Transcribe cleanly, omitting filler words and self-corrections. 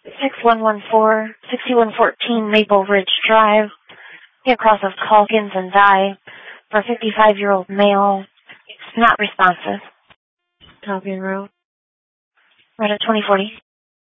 6114, 6114 Maple Ridge Drive, across of Calkins and Dye, for a 55-year-old male. It's not responsive. Copy and route. Right at 2040.